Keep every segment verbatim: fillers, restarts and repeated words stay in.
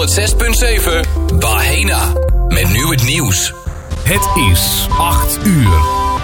zes punt zeven Bahena. Met nu het nieuws. Het is acht uur.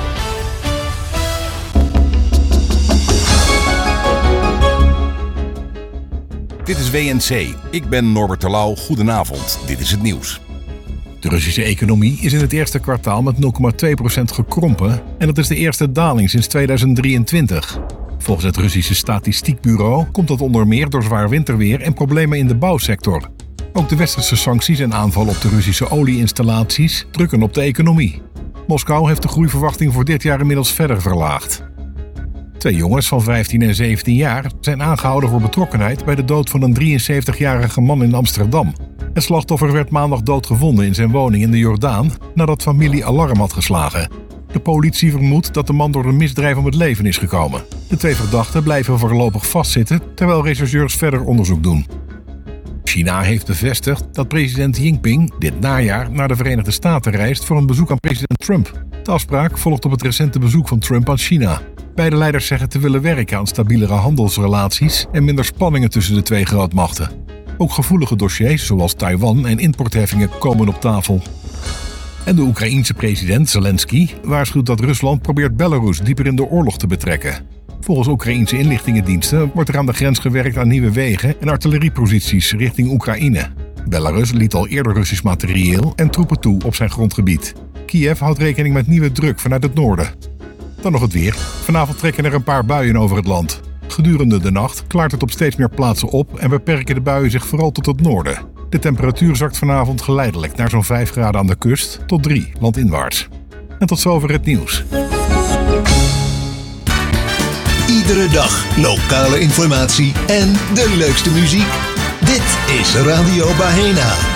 Dit is W N C. Ik ben Norbert Terlouw. Goedenavond. Dit is het nieuws. De Russische economie is in het eerste kwartaal met nul komma twee procent gekrompen en dat is de eerste daling sinds tweeduizend drieëntwintig. Volgens het Russische Statistiekbureau komt dat onder meer door zwaar winterweer en problemen in de bouwsector. Ook de westerse sancties en aanvallen op de Russische olieinstallaties drukken op de economie. Moskou heeft de groeiverwachting voor dit jaar inmiddels verder verlaagd. Twee jongens van vijftien en zeventien jaar zijn aangehouden voor betrokkenheid bij de dood van een drieënzeventigjarige man in Amsterdam. Het slachtoffer werd maandag doodgevonden in zijn woning in de Jordaan nadat familie alarm had geslagen. De politie vermoedt dat de man door een misdrijf om het leven is gekomen. De twee verdachten blijven voorlopig vastzitten terwijl rechercheurs verder onderzoek doen. China heeft bevestigd dat president Jinping dit najaar naar de Verenigde Staten reist voor een bezoek aan president Trump. De afspraak volgt op het recente bezoek van Trump aan China. Beide leiders zeggen te willen werken aan stabielere handelsrelaties en minder spanningen tussen de twee grootmachten. Ook gevoelige dossiers zoals Taiwan en importheffingen komen op tafel. En de Oekraïense president Zelensky waarschuwt dat Rusland probeert Belarus dieper in de oorlog te betrekken. Volgens Oekraïense inlichtingendiensten wordt er aan de grens gewerkt aan nieuwe wegen en artillerieposities richting Oekraïne. Belarus liet al eerder Russisch materieel en troepen toe op zijn grondgebied. Kiev houdt rekening met nieuwe druk vanuit het noorden. Dan nog het weer. Vanavond trekken er een paar buien over het land. Gedurende de nacht klaart het op steeds meer plaatsen op en beperken de buien zich vooral tot het noorden. De temperatuur zakt vanavond geleidelijk naar zo'n vijf graden aan de kust tot drie landinwaarts. En tot zover het nieuws. Iedere dag lokale informatie en de leukste muziek. Dit is Radio Bahena.